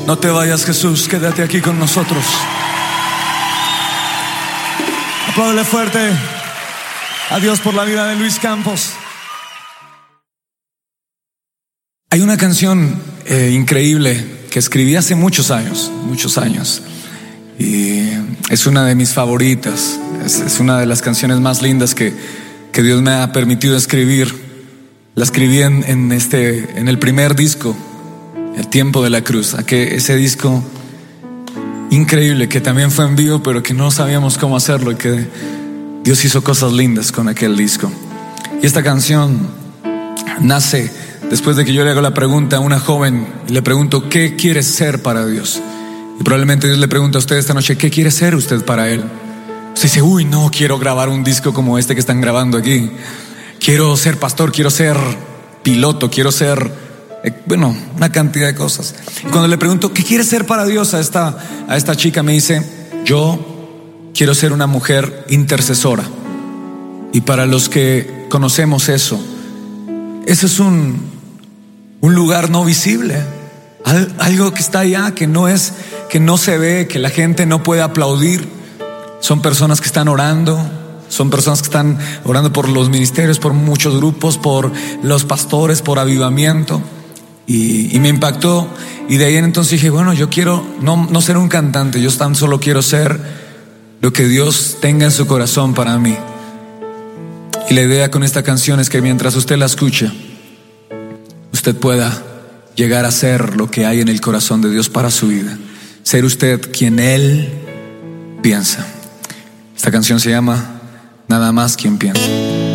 No te vayas, Jesús, quédate aquí con nosotros. Apláudele fuerte a Dios por la vida de Luis Campos. Hay una canción increíble que escribí hace muchos años, y es una de mis favoritas. Es una de las canciones más lindas que Dios me ha permitido escribir. La escribí en el primer disco, El Tiempo de la Cruz. Ese disco increíble que también fue en vivo, pero que no sabíamos cómo hacerlo, y que Dios hizo cosas lindas con aquel disco. Y esta canción nace después de que yo le hago la pregunta a una joven y le pregunto: ¿qué quieres ser para Dios? Y probablemente Dios le pregunta a usted esta noche: ¿qué quiere ser usted para Él? Usted dice: uy, no quiero grabar un disco como este que están grabando aquí. Quiero ser pastor, quiero ser piloto, quiero ser, una cantidad de cosas. Y cuando le pregunto: ¿qué quiere ser para Dios? A esta chica me dice: yo quiero ser una mujer intercesora. Y para los que conocemos eso es un lugar no visible, algo que está allá, que no se ve, que la gente no puede aplaudir. Son personas que están orando, son personas que están orando por los ministerios, por muchos grupos, por los pastores, por avivamiento. Y me impactó, y de ahí en entonces dije: bueno, yo quiero no ser un cantante, yo tan solo quiero ser lo que Dios tenga en su corazón para mí. Y la idea con esta canción es que mientras usted la escuche, usted pueda llegar a ser lo que hay en el corazón de Dios para su vida. Ser usted quien Él piensa. Esta canción se llama Nada más quien piensa.